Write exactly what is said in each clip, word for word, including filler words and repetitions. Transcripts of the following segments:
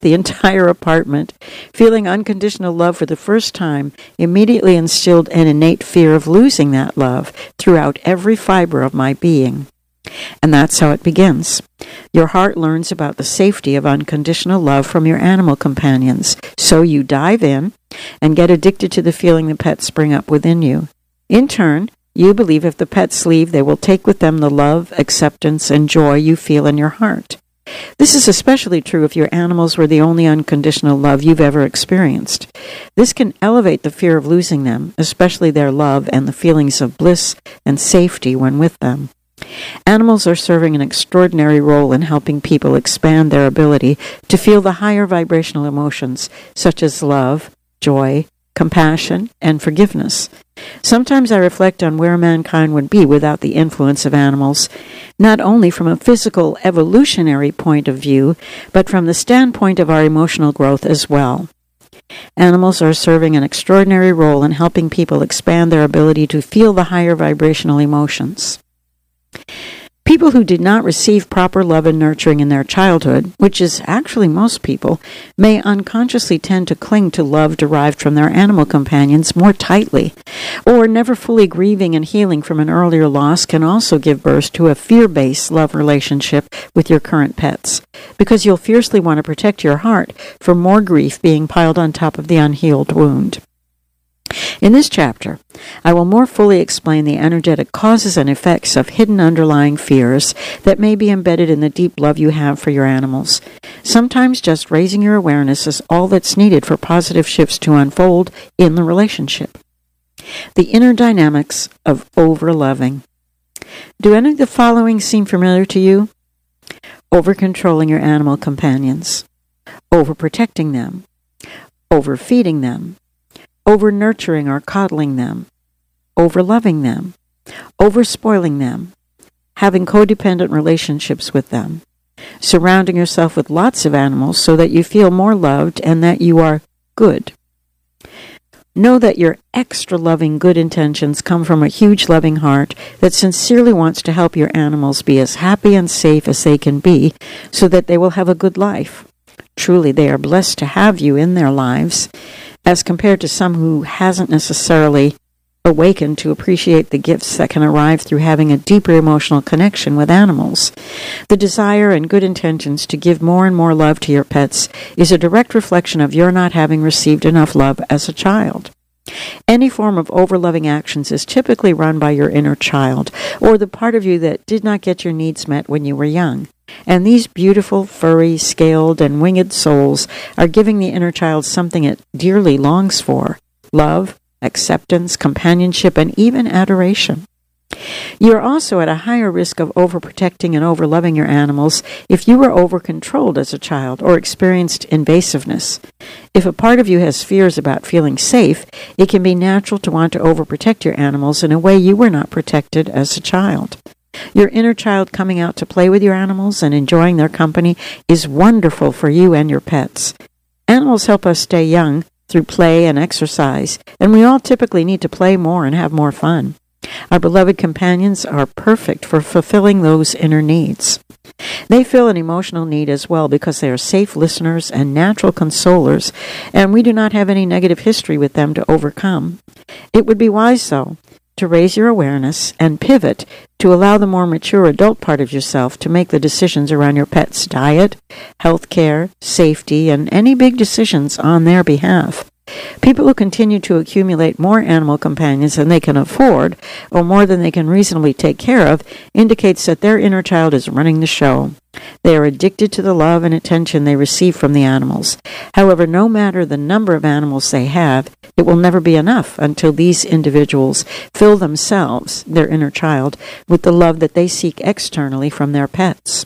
the entire apartment. Feeling unconditional love for the first time immediately instilled an innate fear of losing that love throughout every fiber of my being. And that's how it begins. Your heart learns about the safety of unconditional love from your animal companions. So you dive in and get addicted to the feeling the pets bring up within you. In turn, you believe if the pets leave, they will take with them the love, acceptance, and joy you feel in your heart. This is especially true if your animals were the only unconditional love you've ever experienced. This can elevate the fear of losing them, especially their love and the feelings of bliss and safety when with them. Animals are serving an extraordinary role in helping people expand their ability to feel the higher vibrational emotions, such as love, joy, compassion, and forgiveness. Sometimes I reflect on where mankind would be without the influence of animals, not only from a physical evolutionary point of view, but from the standpoint of our emotional growth as well. Animals are serving an extraordinary role in helping people expand their ability to feel the higher vibrational emotions. People who did not receive proper love and nurturing in their childhood, which is actually most people, may unconsciously tend to cling to love derived from their animal companions more tightly, or never fully grieving and healing from an earlier loss can also give birth to a fear-based love relationship with your current pets, because you'll fiercely want to protect your heart from more grief being piled on top of the unhealed wound. In this chapter, I will more fully explain the energetic causes and effects of hidden underlying fears that may be embedded in the deep love you have for your animals. Sometimes just raising your awareness is all that's needed for positive shifts to unfold in the relationship. The inner dynamics of over-loving. Do any of the following seem familiar to you? Over-controlling your animal companions, over-protecting them, overfeeding them, over-nurturing or coddling them, over-loving them, over-spoiling them, having codependent relationships with them, surrounding yourself with lots of animals so that you feel more loved and that you are good. Know that your extra loving good intentions come from a huge loving heart that sincerely wants to help your animals be as happy and safe as they can be so that they will have a good life. Truly, they are blessed to have you in their lives, as compared to some who hasn't necessarily awakened to appreciate the gifts that can arrive through having a deeper emotional connection with animals. The desire and good intentions to give more and more love to your pets is a direct reflection of your not having received enough love as a child. Any form of over-loving actions is typically run by your inner child, or the part of you that did not get your needs met when you were young. And these beautiful, furry, scaled, and winged souls are giving the inner child something it dearly longs for: love, acceptance, companionship, and even adoration. You are also at a higher risk of overprotecting and overloving your animals if you were over-controlled as a child or experienced invasiveness. If a part of you has fears about feeling safe, it can be natural to want to overprotect your animals in a way you were not protected as a child. Your inner child coming out to play with your animals and enjoying their company is wonderful for you and your pets. Animals help us stay young through play and exercise, and we all typically need to play more and have more fun. Our beloved companions are perfect for fulfilling those inner needs. They fill an emotional need as well because they are safe listeners and natural consolers, and we do not have any negative history with them to overcome. It would be wise, though, to raise your awareness and pivot to allow the more mature adult part of yourself to make the decisions around your pet's diet, health care, safety, and any big decisions on their behalf. People who continue to accumulate more animal companions than they can afford, or more than they can reasonably take care of, indicates that their inner child is running the show. They are addicted to the love and attention they receive from the animals. However, no matter the number of animals they have, it will never be enough until these individuals fill themselves, their inner child, with the love that they seek externally from their pets.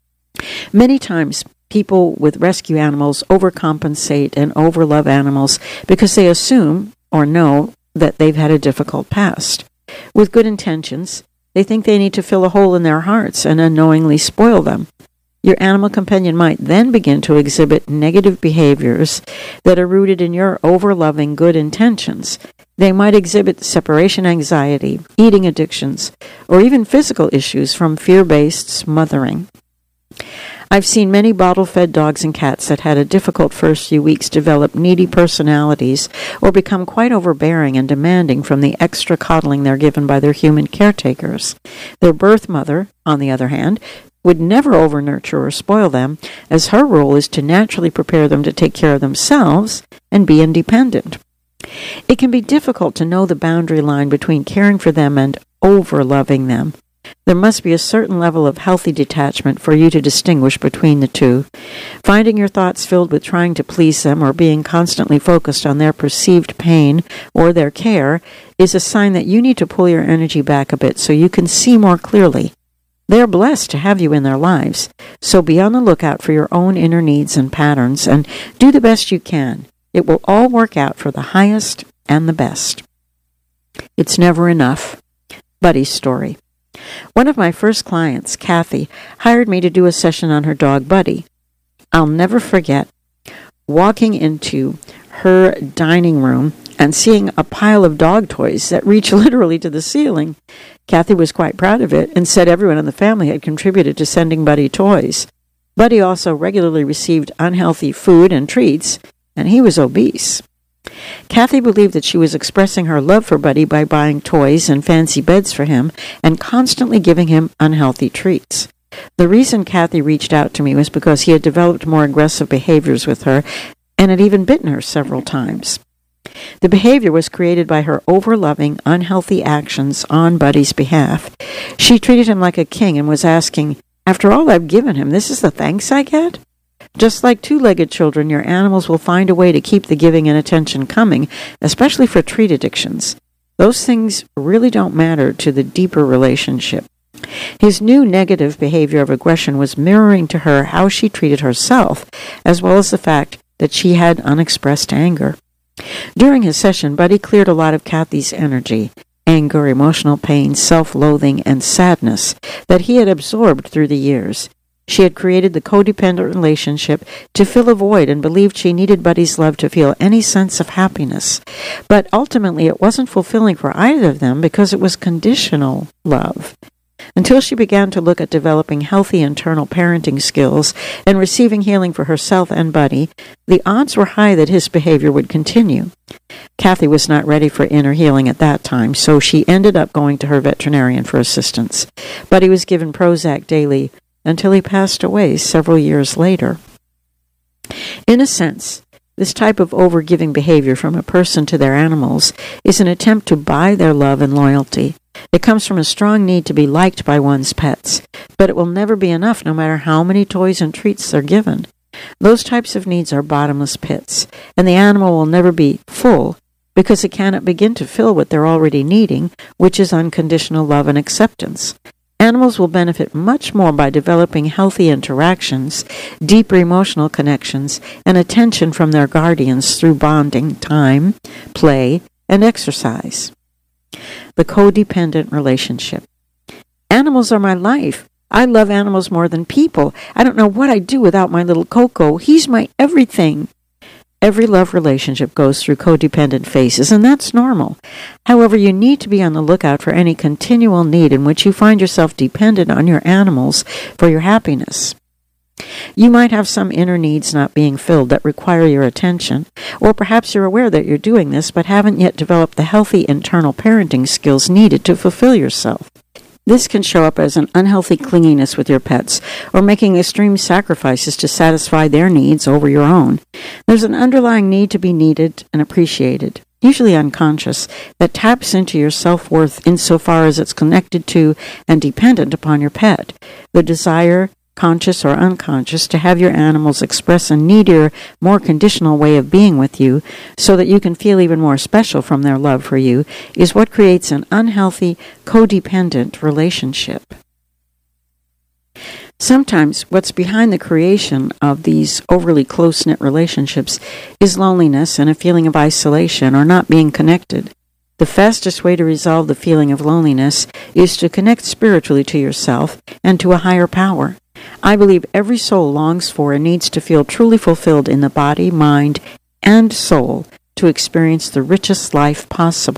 Many times, people with rescue animals overcompensate and overlove animals because they assume or know that they've had a difficult past. With good intentions, they think they need to fill a hole in their hearts and unknowingly spoil them. Your animal companion might then begin to exhibit negative behaviors that are rooted in your overloving good intentions. They might exhibit separation anxiety, eating addictions, or even physical issues from fear-based smothering. I've seen many bottle-fed dogs and cats that had a difficult first few weeks develop needy personalities or become quite overbearing and demanding from the extra coddling they're given by their human caretakers. Their birth mother, on the other hand, would never over-nurture or spoil them, as her role is to naturally prepare them to take care of themselves and be independent. It can be difficult to know the boundary line between caring for them and over-loving them. There must be a certain level of healthy detachment for you to distinguish between the two. Finding your thoughts filled with trying to please them or being constantly focused on their perceived pain or their care is a sign that you need to pull your energy back a bit so you can see more clearly. They're blessed to have you in their lives, so be on the lookout for your own inner needs and patterns and do the best you can. It will all work out for the highest and the best. It's never enough. Buddy's story. One of my first clients, Kathy, hired me to do a session on her dog, Buddy. I'll never forget walking into her dining room and seeing a pile of dog toys that reach literally to the ceiling. Kathy was quite proud of it and said everyone in the family had contributed to sending Buddy toys. Buddy also regularly received unhealthy food and treats, and he was obese. Kathy believed that she was expressing her love for Buddy by buying toys and fancy beds for him and constantly giving him unhealthy treats. The reason Kathy reached out to me was because he had developed more aggressive behaviors with her and had even bitten her several times. The behavior was created by her over-loving, unhealthy actions on Buddy's behalf. She treated him like a king and was asking, "After all I've given him, this is the thanks I get?" Just like two-legged children, your animals will find a way to keep the giving and attention coming, especially for treat addictions. Those things really don't matter to the deeper relationship. His new negative behavior of aggression was mirroring to her how she treated herself, as well as the fact that she had unexpressed anger. During his session, Buddy cleared a lot of Kathy's energy, anger, emotional pain, self-loathing, and sadness that he had absorbed through the years. She had created the codependent relationship to fill a void and believed she needed Buddy's love to feel any sense of happiness. But ultimately it wasn't fulfilling for either of them because it was conditional love. Until she began to look at developing healthy internal parenting skills and receiving healing for herself and Buddy, the odds were high that his behavior would continue. Kathy was not ready for inner healing at that time, so she ended up going to her veterinarian for assistance. Buddy was given Prozac daily until he passed away several years later. In a sense, this type of overgiving behavior from a person to their animals is an attempt to buy their love and loyalty. It comes from a strong need to be liked by one's pets, but it will never be enough no matter how many toys and treats they're given. Those types of needs are bottomless pits, and the animal will never be full because it cannot begin to fill what they're already needing, which is unconditional love and acceptance. Animals will benefit much more by developing healthy interactions, deeper emotional connections, and attention from their guardians through bonding, time, play, and exercise. The codependent relationship. Animals are my life. I love animals more than people. I don't know what I'd do without my little Coco. He's my everything. Every love relationship goes through codependent phases, and that's normal. However, you need to be on the lookout for any continual need in which you find yourself dependent on your animals for your happiness. You might have some inner needs not being filled that require your attention, or perhaps you're aware that you're doing this but haven't yet developed the healthy internal parenting skills needed to fulfill yourself. This can show up as an unhealthy clinginess with your pets, or making extreme sacrifices to satisfy their needs over your own. There's an underlying need to be needed and appreciated, usually unconscious, that taps into your self-worth insofar as it's connected to and dependent upon your pet. The desire, conscious or unconscious, to have your animals express a needier, more conditional way of being with you so that you can feel even more special from their love for you is what creates an unhealthy, codependent relationship. Sometimes what's behind the creation of these overly close-knit relationships is loneliness and a feeling of isolation or not being connected. The fastest way to resolve the feeling of loneliness is to connect spiritually to yourself and to a higher power. I believe every soul longs for and needs to feel truly fulfilled in the body, mind, and soul to experience the richest life possible.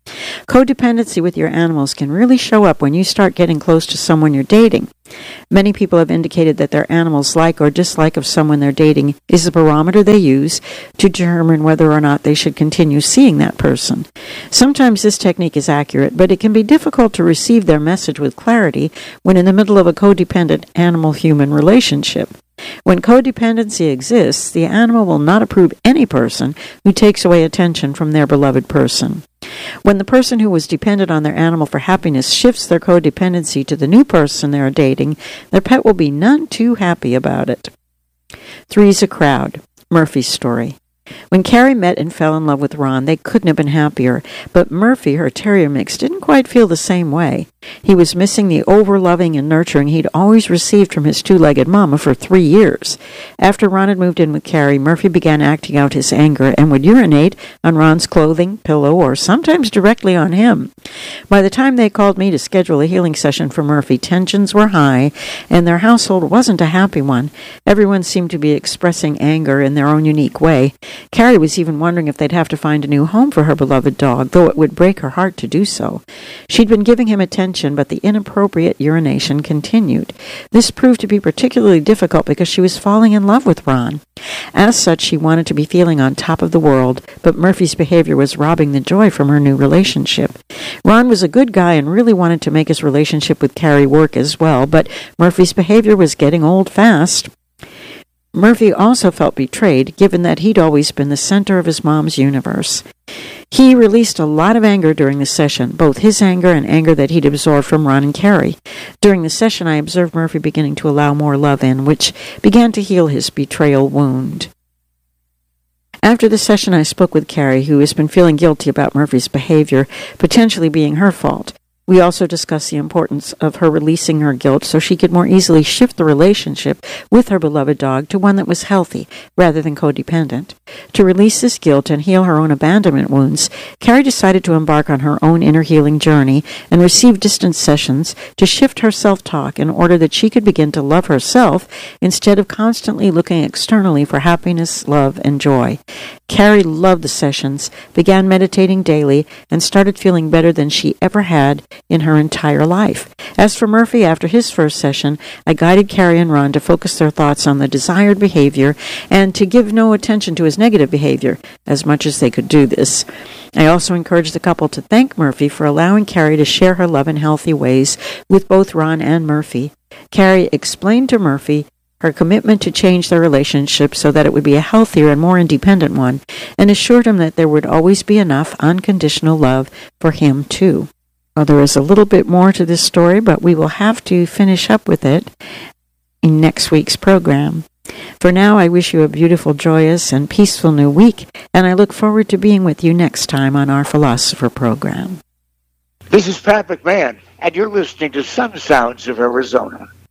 Codependency with your animals can really show up when you start getting close to someone you're dating. Many people have indicated that their animals' like or dislike of someone they're dating is the barometer they use to determine whether or not they should continue seeing that person. Sometimes this technique is accurate, but it can be difficult to receive their message with clarity when in the middle of a codependent animal-human relationship. When codependency exists, the animal will not approve any person who takes away attention from their beloved person. When the person who was dependent on their animal for happiness shifts their codependency to the new person they are dating, their pet will be none too happy about it. Three's a crowd. Murphy's story. When Carrie met and fell in love with Ron, they couldn't have been happier, but Murphy, her terrier mix, didn't quite feel the same way. He was missing the over-loving and nurturing he'd always received from his two-legged mama for three years. After Ron had moved in with Carrie, Murphy began acting out his anger and would urinate on Ron's clothing, pillow, or sometimes directly on him. By the time they called me to schedule a healing session for Murphy, tensions were high, and their household wasn't a happy one. Everyone seemed to be expressing anger in their own unique way. Carrie was even wondering if they'd have to find a new home for her beloved dog, though it would break her heart to do so. She'd been giving him attention, but the inappropriate urination continued. This proved to be particularly difficult because she was falling in love with Ron. As such, she wanted to be feeling on top of the world, but Murphy's behavior was robbing the joy from her new relationship. Ron was a good guy and really wanted to make his relationship with Carrie work as well, but Murphy's behavior was getting old fast. Murphy also felt betrayed, given that he'd always been the center of his mom's universe. He released a lot of anger during the session, both his anger and anger that he'd absorbed from Ron and Carrie. During the session, I observed Murphy beginning to allow more love in, which began to heal his betrayal wound. After the session, I spoke with Carrie, who has been feeling guilty about Murphy's behavior, potentially being her fault. We also discussed the importance of her releasing her guilt so she could more easily shift the relationship with her beloved dog to one that was healthy rather than codependent. To release this guilt and heal her own abandonment wounds, Carrie decided to embark on her own inner healing journey and receive distance sessions to shift her self-talk in order that she could begin to love herself instead of constantly looking externally for happiness, love, and joy. Carrie loved the sessions, began meditating daily, and started feeling better than she ever had in her entire life. As for Murphy, after his first session, I guided Carrie and Ron to focus their thoughts on the desired behavior and to give no attention to his negative behavior, as much as they could do this. I also encouraged the couple to thank Murphy for allowing Carrie to share her love in healthy ways with both Ron and Murphy. Carrie explained to Murphy her commitment to change their relationship so that it would be a healthier and more independent one, and assured him that there would always be enough unconditional love for him, too. Well, there is a little bit more to this story, but we will have to finish up with it in next week's program. For now, I wish you a beautiful, joyous, and peaceful new week, and I look forward to being with you next time on our Philosopher program. This is Pat McMahon, and you're listening to Sun Sounds of Arizona.